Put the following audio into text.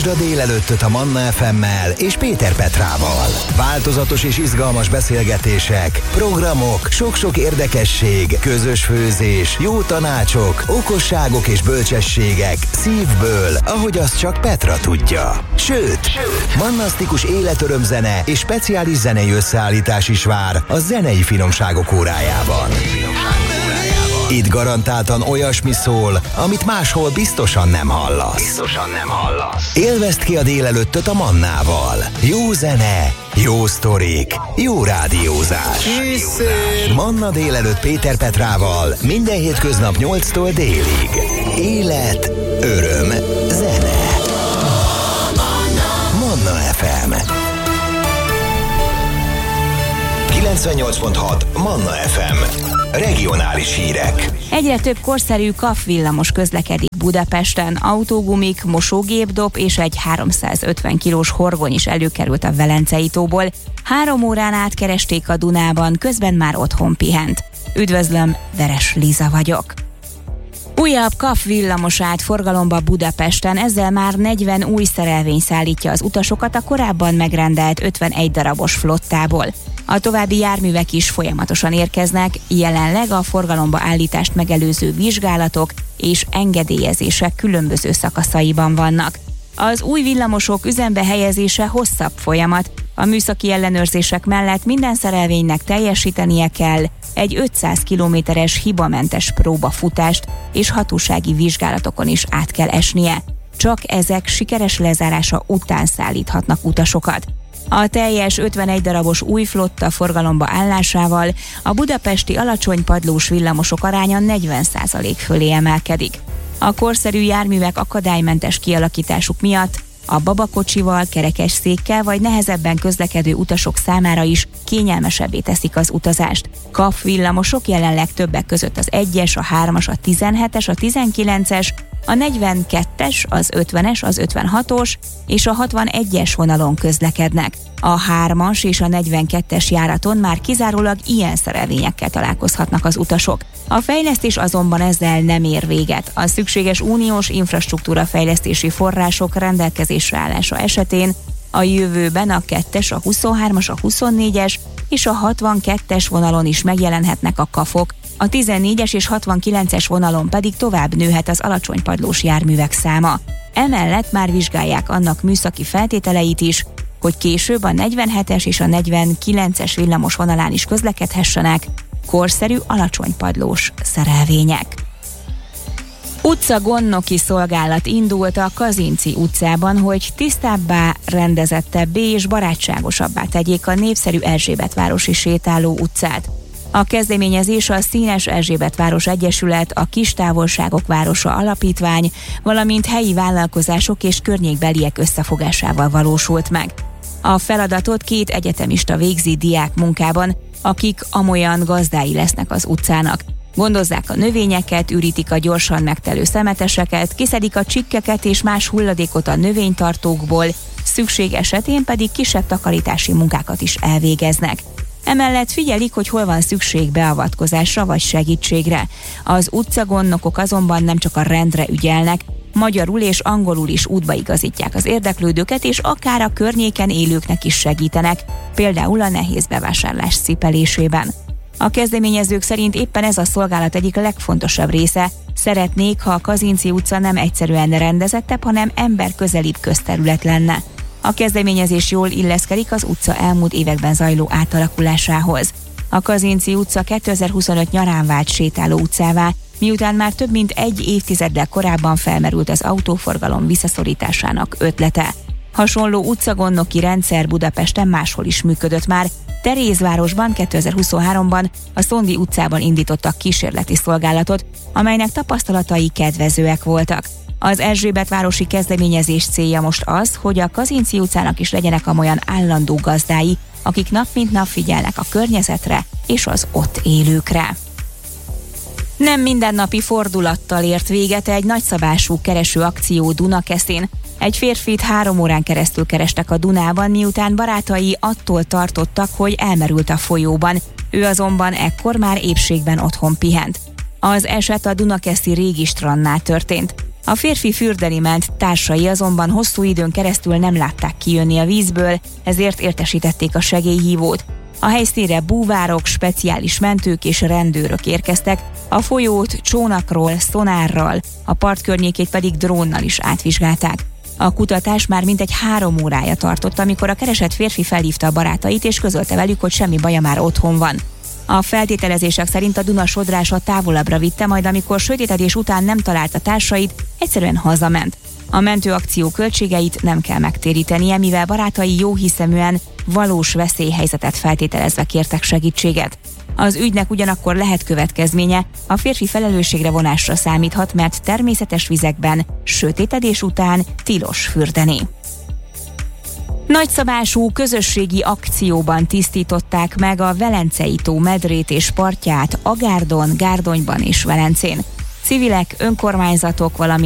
Indítsd a délelőttöt a Manna FM-mel és Péter Petrával. Változatos és izgalmas beszélgetések, programok, sok-sok érdekesség, közös főzés, jó tanácsok, okosságok és bölcsességek szívből, ahogy azt csak Petra tudja. Sőt, mannasztikus életörömzene és speciális zenei összeállítás is vár a zenei finomságok órájában. Itt garantáltan olyasmi szól, amit máshol biztosan nem hallasz. Élvezd ki a délelőttöt a Mannával. Jó zene, jó sztorik, jó rádiózás. Manna délelőtt Péter Petrával minden hétköznap 8-tól délig. Élet, öröm, zene. Manna FM 98.6 Manna FM. Regionális hírek. Egyre több korszerű KAF villamos közlekedik Budapesten. Autógumik, mosógépdob és egy 350 kilós horgony is előkerült a Velencei tóból. 3 órán át keresték a Dunában, közben már otthon pihent. Üdvözlöm, Veres Liza vagyok. Újabb KAF villamos állt forgalomba Budapesten, ezzel már 40 új szerelvény szállítja az utasokat a korábban megrendelt 51 darabos flottából. A további járművek is folyamatosan érkeznek, jelenleg a forgalomba állítást megelőző vizsgálatok és engedélyezések különböző szakaszaiban vannak. Az új villamosok üzembe helyezése hosszabb folyamat, a műszaki ellenőrzések mellett minden szerelvénynek teljesítenie kell egy 500 kilométeres hibamentes próbafutást, és hatósági vizsgálatokon is át kell esnie. Csak ezek sikeres lezárása után szállíthatnak utasokat. A teljes 51 darabos új flotta forgalomba állásával a budapesti alacsony padlós villamosok aránya 40% fölé emelkedik. A korszerű járművek akadálymentes kialakításuk miatt a babakocsival, kerekesszékkel vagy nehezebben közlekedő utasok számára is kényelmesebbé teszik az utazást. KAF villamosok jelenleg többek között az 1-es, a 3-as, a 17-es, a 19-es, a 42-es, az 50-es, az 56-os és a 61-es vonalon közlekednek. A 3-as és a 42-es járaton már kizárólag ilyen szerelvényekkel találkozhatnak az utasok. A fejlesztés azonban ezzel nem ér véget. A szükséges uniós infrastruktúra fejlesztési források rendelkezésre állása esetén a jövőben a 2-es, a 23-as, a 24-es és a 62-es vonalon is megjelenhetnek a KAF-ok, a 14-es és 69-es vonalon pedig tovább nőhet az alacsonypadlós járművek száma. Emellett már vizsgálják annak műszaki feltételeit is, hogy később a 47-es és a 49-es villamos vonalán is közlekedhessenek korszerű alacsonypadlós szerelvények. Utcagondnoki szolgálat indult a Kazinczy utcában, hogy tisztábbá, rendezettebbé és barátságosabbá tegyék a népszerű Erzsébetvárosi sétáló utcát. A kezdeményezés a Színes Erzsébetváros Egyesület, a Kistávolságok Városa Alapítvány, valamint helyi vállalkozások és környékbeliek összefogásával valósult meg. A feladatot 2 egyetemista végzi diák munkában, akik amolyan gazdái lesznek az utcának. Gondozzák a növényeket, ürítik a gyorsan megtelő szemeteseket, kiszedik a csikkeket és más hulladékot a növénytartókból, szükség esetén pedig kisebb takarítási munkákat is elvégeznek. Emellett figyelik, hogy hol van szükség beavatkozásra vagy segítségre. Az utcagondnokok azonban nem csak a rendre ügyelnek, magyarul és angolul is útba igazítják az érdeklődőket, és akár a környéken élőknek is segítenek, például a nehéz bevásárlás cipelésében. A kezdeményezők szerint éppen ez a szolgálat egyik legfontosabb része. Szeretnék, ha a Kazinczy utca nem egyszerűen rendezettebb, hanem emberközelibb közterület lenne. A kezdeményezés jól illeszkedik az utca elmúlt években zajló átalakulásához. A Kazinczy utca 2025 nyarán vált sétáló utcává, miután már több mint 1 évtizeddel korábban felmerült az autóforgalom visszaszorításának ötlete. Hasonló utcagondnoki rendszer Budapesten máshol is működött már. Terézvárosban 2023-ban a Szondi utcában indítottak kísérleti szolgálatot, amelynek tapasztalatai kedvezőek voltak. Az erzsébetvárosi kezdeményezés célja most az, hogy a Kazinczy utcának is legyenek amolyan állandó gazdái, akik nap mint nap figyelnek a környezetre és az ott élőkre. Nem mindennapi fordulattal ért véget egy nagyszabású keresőakció Dunakeszin. Egy férfit 3 órán keresztül kerestek a Dunában, miután barátai attól tartottak, hogy elmerült a folyóban. Ő azonban ekkor már épségben otthon pihent. Az eset a dunakeszi Régi strandnál történt. A férfi fürdeni ment, társai azonban hosszú időn keresztül nem látták kijönni a vízből, ezért értesítették a segélyhívót. A helyszínre búvárok, speciális mentők és rendőrök érkeztek, a folyót csónakról, szonárral, a part környékét pedig drónnal is átvizsgálták. A kutatás már mintegy 3 órája tartott, amikor a keresett férfi felhívta a barátait és közölte velük, hogy semmi baja, már otthon van. A feltételezések szerint a Duna sodrása távolabbra vitte, majd amikor sötétedés után nem találta társait, egyszerűen hazament. A mentőakció költségeit nem kell megtérítenie, mivel barátai jóhiszeműen valós veszélyhelyzetet feltételezve kértek segítséget. Az ügynek ugyanakkor lehet következménye, a férfi felelősségre vonásra számíthat, mert természetes vizekben sötétedés után tilos fürdeni. Nagyszabású közösségi akcióban tisztították meg a Velencei tó medrét és partját Agárdon, Gárdonyban és Velencén. Civilek, önkormányzatok, valamint